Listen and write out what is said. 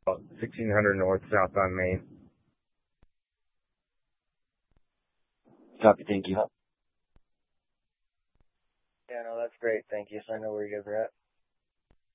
1600 North, south on Main. Copy. Thank you. Yeah, no, that's great. Thank you. So I know where you guys are at.